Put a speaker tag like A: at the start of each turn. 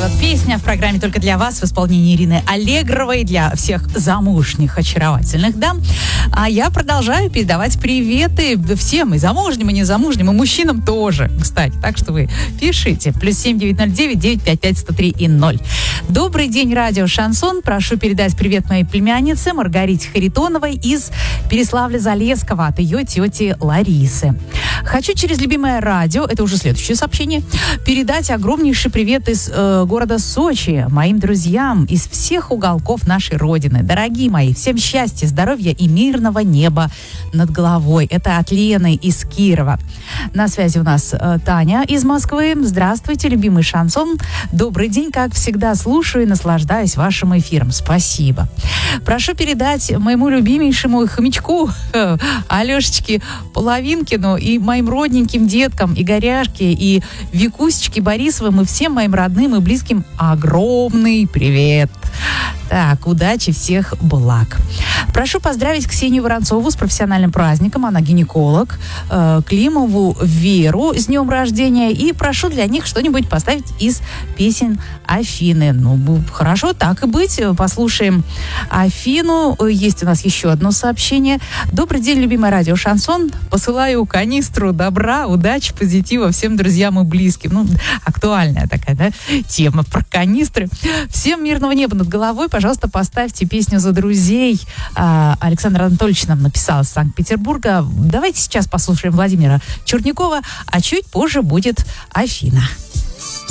A: Песня в программе «Только для вас» в исполнении Ирины Аллегровой для всех замужних очаровательных дам. А я продолжаю передавать приветы всем, и замужним, и незамужним, и мужчинам тоже, кстати. Так что вы пишите. +7 909 955 103 и 0. Добрый день, радио «Шансон». Прошу передать привет моей племяннице Маргарите Харитоновой из Переславля-Залесского от ее тети Ларисы. Хочу через любимое радио, это уже следующее сообщение, передать огромнейший привет из города Сочи моим друзьям из всех уголков нашей Родины. Дорогие мои, всем счастья, здоровья и мирного неба над головой. Это от Лены из Кирова. На связи у нас Таня из Москвы. Здравствуйте, любимый шансон. Добрый день, как всегда, слушаю и наслаждаюсь вашим эфиром. Спасибо. Прошу передать моему любимейшему хомячку Алешечке Половинкину и моим родненьким деткам Игоряшке и Викусечке Борисовым и всем моим родным и близким огромный привет. Так, удачи, всех благ. Прошу поздравить Ксению Воронцову с профессиональным праздником, она гинеколог, Климову Веру с днем рождения, и прошу для них что-нибудь поставить из песен Афины. Ну, хорошо, так и быть, послушаем Афину. Есть у нас еще одно сообщение. Добрый день, любимое радио «Шансон». Посылаю канистру добра, удачи, позитива всем друзьям и близким. Ну, актуальная такая, да, тема про канистры. Всем мирного неба над головой. Пожалуйста, поставьте песню «За друзей». Александр Анатольевич нам написал из Санкт-Петербурга. Давайте сейчас послушаем Владимира Чернякова, а чуть позже будет Афина.